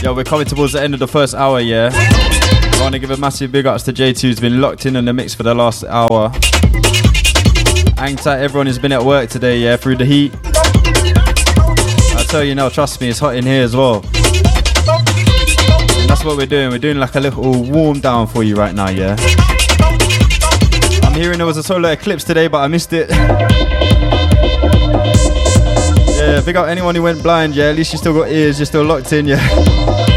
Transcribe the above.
Yo, we're coming towards the end of the first hour, yeah? I want to give a massive big ups to J2 who's been locked in the mix for the last hour. Hang tight, everyone who's been at work today, yeah, through the heat. I tell you now, trust me, it's hot in here as well. And that's what we're doing. We're doing like a little warm down for you right now, yeah? I'm hearing there was a solar eclipse today, but I missed it. Yeah, big up anyone who went blind, yeah? At least you still got ears, you're still locked in, yeah?